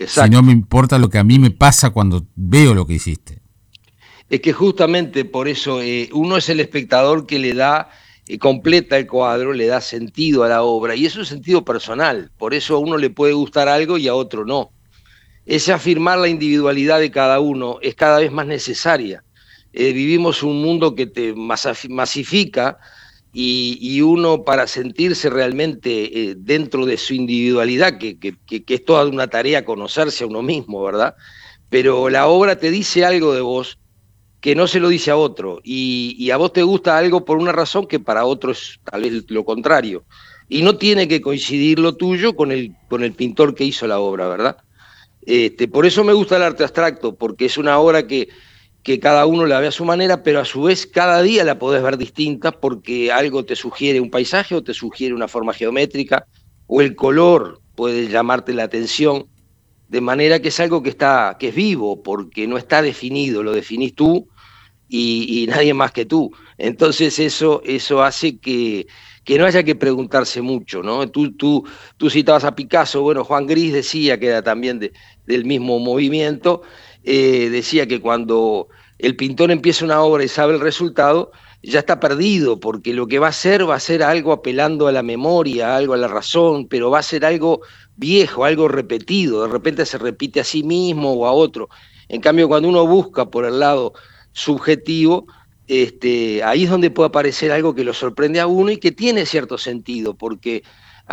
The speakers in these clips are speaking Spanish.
sino me importa lo que a mí me pasa cuando veo lo que hiciste. Es que justamente por eso uno es el espectador que le da, completa el cuadro, le da sentido a la obra, y es un sentido personal, por eso a uno le puede gustar algo y a otro no. Ese afirmar la individualidad de cada uno es cada vez más necesaria. Vivimos un mundo que te masifica y uno para sentirse realmente dentro de su individualidad, que es toda una tarea conocerse a uno mismo, ¿verdad? Pero la obra te dice algo de vos que no se lo dice a otro, y a vos te gusta algo por una razón que para otro es tal vez lo contrario. Y no tiene que coincidir lo tuyo con el pintor que hizo la obra, ¿verdad? Por eso me gusta el arte abstracto, porque es una obra que cada uno la ve a su manera, pero a su vez cada día la podés ver distinta porque algo te sugiere un paisaje o te sugiere una forma geométrica, o el color puede llamarte la atención, de manera que es algo que es vivo, porque no está definido, lo definís tú y nadie más que tú. Entonces eso hace que no haya que preguntarse mucho, ¿no? Tú citabas a Picasso, bueno, Juan Gris decía, que era también del mismo movimiento, decía que cuando el pintor empieza una obra y sabe el resultado, ya está perdido, porque lo que va a ser algo apelando a la memoria, algo a la razón, pero va a ser algo viejo, algo repetido, de repente se repite a sí mismo o a otro. En cambio, cuando uno busca por el lado subjetivo, ahí es donde puede aparecer algo que lo sorprende a uno y que tiene cierto sentido, porque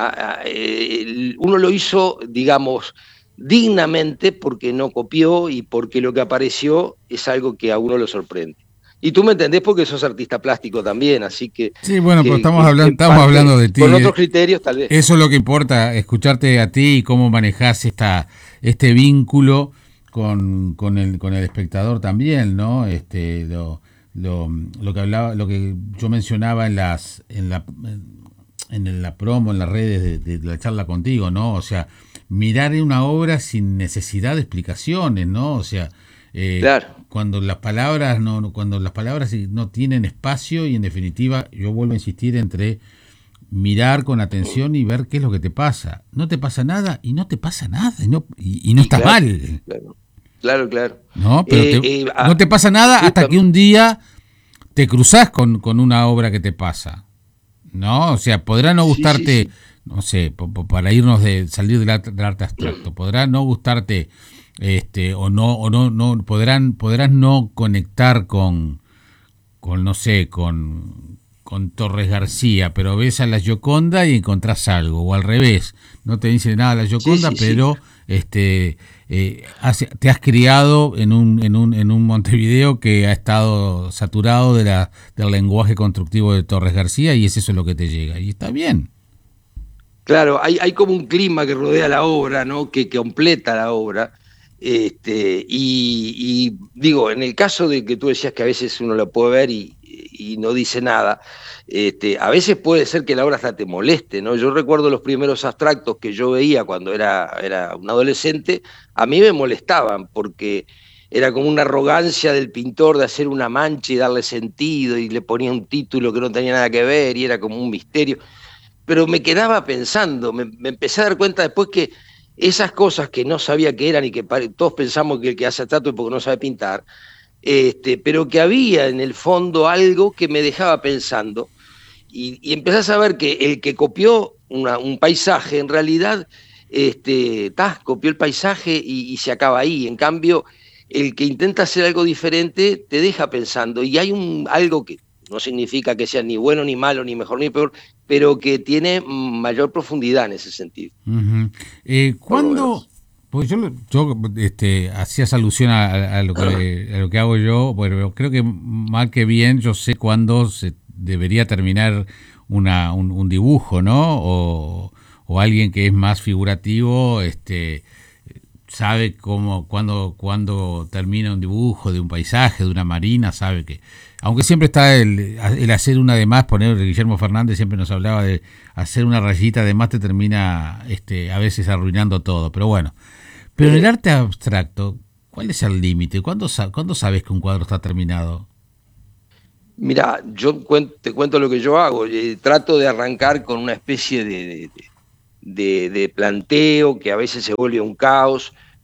uno lo hizo, digamos, dignamente porque no copió y porque lo que apareció es algo que a uno lo sorprende. Y tú me entendés porque sos artista plástico también, así Sí, bueno, pero en estamos parte, hablando de ti. con otros criterios tal vez, ¿no? Eso es lo que importa, escucharte a ti y cómo manejás este vínculo con el espectador también, ¿no? Lo que hablaba, lo que yo mencionaba en la promo, en las redes de la charla contigo, ¿no? O sea, mirar una obra sin necesidad de explicaciones, ¿no? O sea, Claro, cuando las palabras cuando las palabras no tienen espacio, y en definitiva, yo vuelvo a insistir entre mirar con atención y ver qué es lo que te pasa. No te pasa nada y no te pasa nada y no y estás claro, mal, claro, claro, claro. ¿no? Pero Eh, eh, no ah, te pasa nada hasta que Justamente, un día te cruzás con una obra que te pasa, ¿no? O sea, podrá no sí, sí, gustarte, sí. no sé, para irnos de salir del arte abstracto, podrá no gustarte, no, podrás no conectar no sé, con Torres García, pero ves a la Gioconda y encontrás algo, o al revés, no te dice nada la Sí, Gioconda, sí, sí. pero te has criado en un Montevideo que ha estado saturado del lenguaje constructivo de Torres García, y es eso lo que te llega, y está bien. Claro, hay como un clima que rodea la obra, ¿no? Que completa la obra. Y digo, en el caso de que tú decías que a veces uno la puede ver y no dice nada, a veces puede ser que la obra hasta te moleste, ¿no? Yo recuerdo los primeros abstractos que yo veía cuando era un adolescente, a mí me molestaban porque era como una arrogancia del pintor de hacer una mancha y darle sentido, y le ponía un título que no tenía nada que ver y era como un misterio, pero me quedaba pensando, me empecé a dar cuenta después que esas cosas que no sabía que eran y que todos pensamos que el que hace trato es porque no sabe pintar, pero que había en el fondo algo que me dejaba pensando, y empezás a ver que el que copió un paisaje en realidad copió el paisaje y se acaba ahí. En cambio, el que intenta hacer algo diferente te deja pensando, y hay algo que no significa que sea ni bueno ni malo, ni mejor ni peor, pero que tiene mayor profundidad en ese sentido, Ujú. por lo ¿Cuándo? menos. Pues hacías alusión a lo que hago yo. Bueno, creo que mal que bien yo sé cuándo se debería terminar un dibujo, ¿no? O alguien que es más figurativo, sabe cuando termina un dibujo de un paisaje, de una marina, sabe que, aunque siempre está el hacer una de más, poner, Guillermo Fernández siempre nos hablaba de hacer una rayita de más, te termina a veces arruinando todo, pero bueno. Pero en el arte abstracto, ¿cuál es el límite? ¿Cuándo sabes que un cuadro está terminado? Mira, te cuento lo que yo hago. Trato de arrancar con una especie de planteo que a veces se vuelve un caos,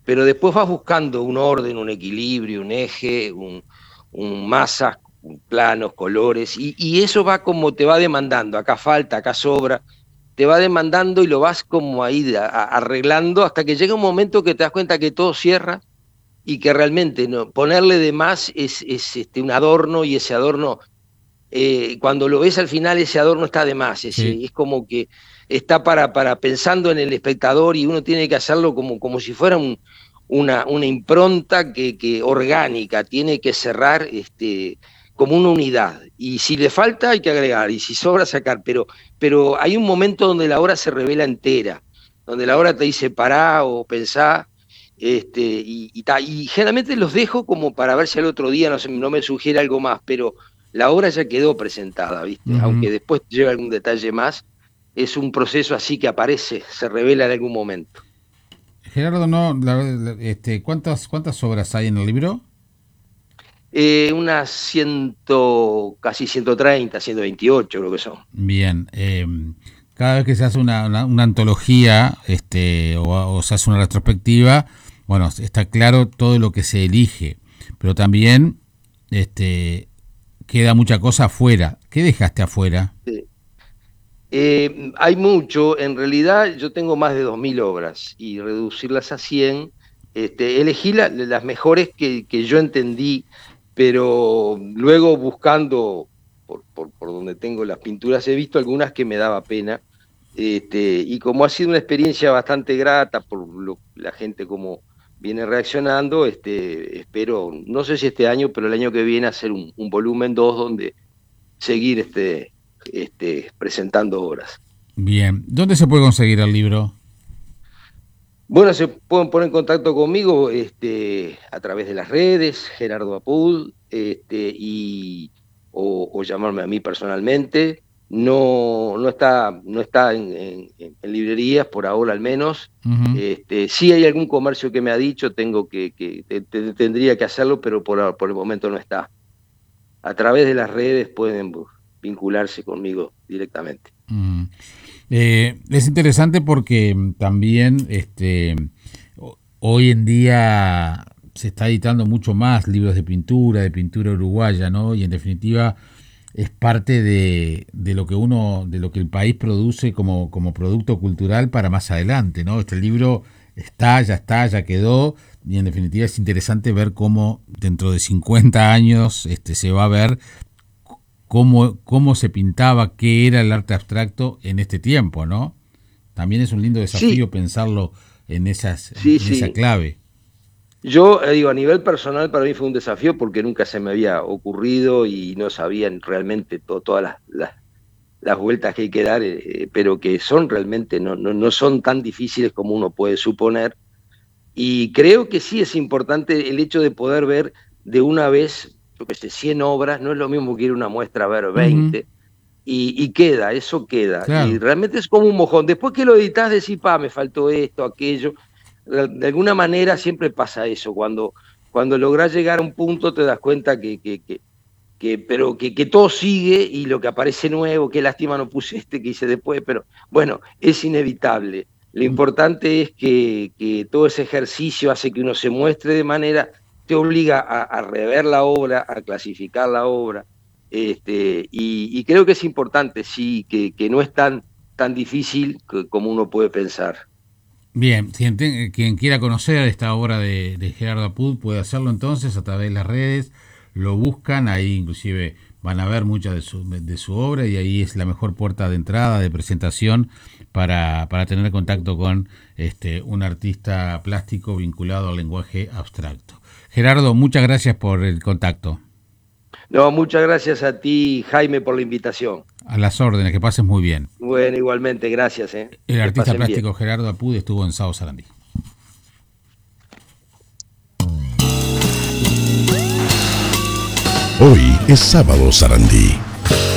pero después vas buscando un orden, un equilibrio, un eje, masas, planos, colores, y eso va como te va demandando, acá falta, acá sobra, te va demandando y lo vas como ahí arreglando hasta que llega un momento que te das cuenta que todo cierra y que realmente no, ponerle de más es un adorno, y ese adorno, cuando lo ves al final, ese adorno está de más, Sí. es como que está para pensando en el espectador, y uno tiene que hacerlo como si fuera una impronta que orgánica, tiene que cerrar como una unidad, y si le falta hay que agregar, y si sobra sacar, pero hay un momento donde la obra se revela entera, donde la obra te dice pará o pensá, y generalmente los dejo como para ver si al otro día no me sugiere algo más, pero la obra ya quedó presentada, ¿viste? Ujú. Aunque después lleve algún detalle más, es un proceso así que aparece, se revela en algún momento. Gerardo, no, ¿cuántas obras hay en el libro? Unas casi 130, 128 creo que son. Bien, cada vez que se hace una antología, o se hace una retrospectiva, bueno, está claro todo lo que se elige, pero también, queda mucha cosa afuera. ¿Qué dejaste afuera? Sí. Hay mucho, en realidad yo tengo más de 2000 obras, y reducirlas a 100, elegí las mejores que yo entendí, pero luego buscando por donde tengo las pinturas, he visto algunas que me daba pena, y como ha sido una experiencia bastante grata por la gente como viene reaccionando, espero, no sé si este año, pero el año que viene hacer un volumen 2 donde seguir presentando obras. Bien, ¿dónde se puede conseguir el libro? Bueno, se pueden poner en contacto conmigo a través de las redes, Gerardo Apud, o llamarme a mí personalmente. No está en librerías por ahora al menos. Ujú. Sí hay algún comercio que me ha dicho, tendría que hacerlo, pero por el momento no está. A través de las redes pueden vincularse conmigo directamente. Ujú. Es interesante porque también, hoy en día se está editando mucho más libros de pintura uruguaya, ¿no? Y en definitiva es parte de lo que de lo que el país produce como producto cultural para más adelante, ¿no? Este libro está, ya quedó, y en definitiva es interesante ver cómo dentro de 50 años, se va a ver cómo se pintaba, qué era el arte abstracto en este tiempo, ¿no? También es un lindo Sí, desafío pensarlo sí, en esa sí. clave. Yo digo, a nivel personal para mí fue un desafío porque nunca se me había ocurrido y no sabían realmente todas las vueltas que hay que dar, pero que son realmente, no son tan difíciles como uno puede suponer. Y creo que sí es importante el hecho de poder ver de una vez, yo qué sé, 100 obras, no es lo mismo que ir a una muestra a ver Ujú. 20, y queda, eso queda. Y Claro. realmente es como un mojón. Después que lo editas, decís, pa, me faltó esto, aquello. De alguna manera siempre pasa eso. Cuando lográs llegar a un punto, te das cuenta que todo sigue, y lo que aparece nuevo, qué lástima no puse que hice después, pero bueno, es inevitable. Lo importante es que todo ese ejercicio hace que uno se muestre de manera, te obliga a rever la obra, a clasificar la obra, y creo que es importante, sí, que no es tan difícil como uno puede pensar. Bien, quien quiera conocer esta obra de Gerardo Apud puede hacerlo entonces a través de las redes, lo buscan, ahí inclusive van a ver mucha de su obra, y ahí es la mejor puerta de entrada, de presentación, para tener contacto con, un artista plástico vinculado al lenguaje abstracto. Gerardo, muchas gracias por el contacto. No, muchas gracias a ti, Jaime, por la invitación. A las órdenes, que pases muy bien. Bueno, igualmente, gracias, El que artista pasen bien. plástico Gerardo Apud estuvo en Sao Sarandí. Hoy es sábado Sarandí.